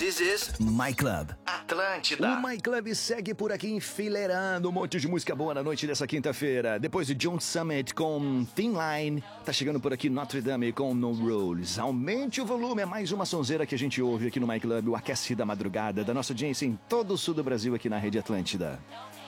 This is My Club. Atlântida. O My Club segue por aqui enfileirando um monte de música boa na noite dessa quinta-feira. Depois de John Summit com Thin Line, tá chegando por aqui Notre Dame com No Rules. Aumente o volume, é mais uma sonzeira que a gente ouve aqui no My Club, o aquece da madrugada da nossa audiência em todo o sul do Brasil aqui na Rede Atlântida.